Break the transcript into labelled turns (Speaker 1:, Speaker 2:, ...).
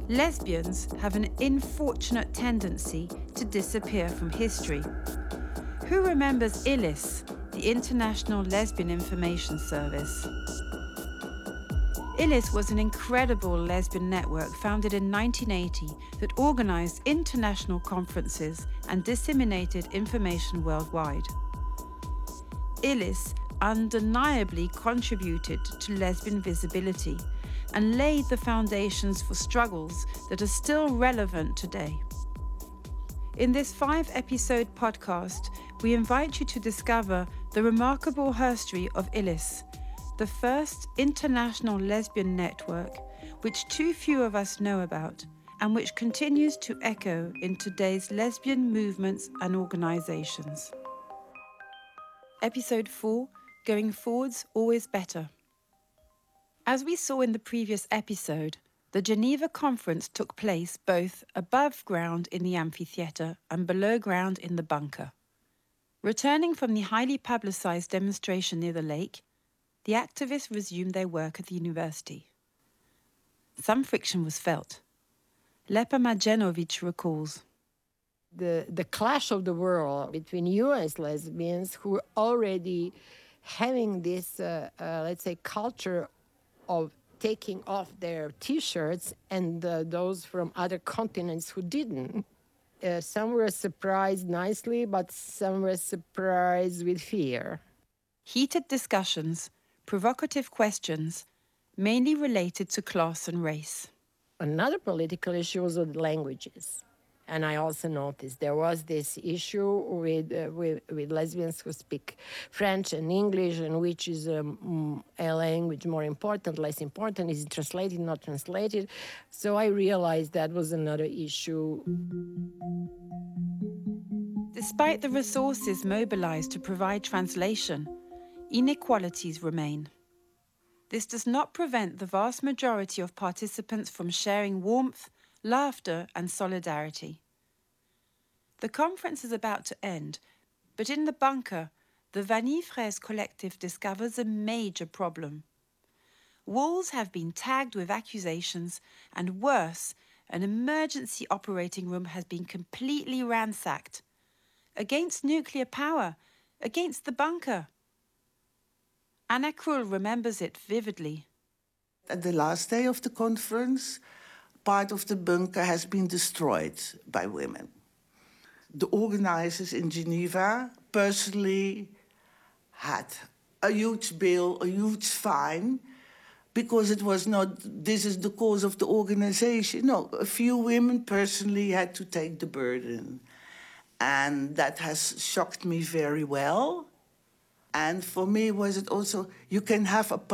Speaker 1: lesbians have an unfortunate tendency to disappear from history. Who remembers ILIS, the International Lesbian Information Service? ILIS was an incredible lesbian network founded in 1980 that organised international conferences and disseminated information worldwide. ILIS undeniably contributed to lesbian visibility and laid the foundations for struggles that are still relevant today. In this 5-episode podcast, we invite you to discover the remarkable history of ILIS, the first international lesbian network, which too few of us know about, and which continues to echo in today's lesbian movements and organisations. Episode 4, Going Forwards Always Better. As we saw in the previous episode, the Geneva Conference took place both above ground in the amphitheatre and below ground in the bunker. Returning from the highly publicised demonstration near the lake, the activists resumed their work at the university. Some friction was felt. Lepa Majenovic recalls.
Speaker 2: The clash of the world between US lesbians who were already having this, let's say, culture of taking off their T-shirts and those from other continents who didn't. Some were surprised nicely, but some were surprised with fear.
Speaker 1: Heated discussions, provocative questions, mainly related to class and race.
Speaker 2: Another political issue was with languages. And I also noticed there was this issue with lesbians who speak French and English, and which is a language more important, less important, is it translated, not translated. So I realized that was another issue.
Speaker 1: Despite the resources mobilized to provide translation, inequalities remain. This does not prevent the vast majority of participants from sharing warmth, laughter and solidarity. The conference is about to end, but in the bunker, the Vanille Fraise collective discovers a major problem. Walls have been tagged with accusations, and worse, an emergency operating room has been completely ransacked. Against nuclear power, against the bunker. Anna Krull remembers it vividly.
Speaker 3: At the last day of the conference, part of the bunker has been destroyed by women. The organizers in Geneva personally had a huge bill, a huge fine, because it was not, this is the cause of the organization. No, a few women personally had to take the burden. And that has shocked me very well. And for me was it also, you can have a